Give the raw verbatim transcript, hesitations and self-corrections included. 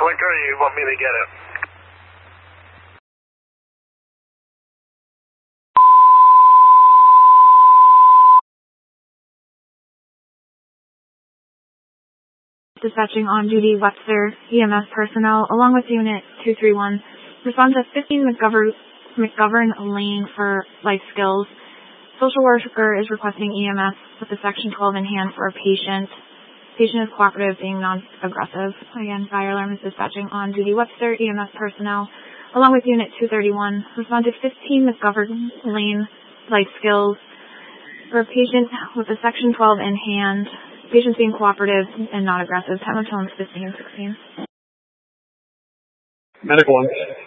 liquor, or you want me to get it? Dispatching on duty Webster E M S personnel along with Unit two three one. Respond to fifteen McGovern, McGovern Lane for life skills. Social worker is requesting E M S with the Section twelve in hand for a patient. Patient is cooperative, being non-aggressive. Again, fire alarm is dispatching on duty Webster E M S personnel along with Unit two thirty-one. Respond to fifteen McGovern Lane life skills for a patient with a Section twelve in hand. Patients being cooperative and not aggressive. Time of tone fifteen and sixteen. Medical one.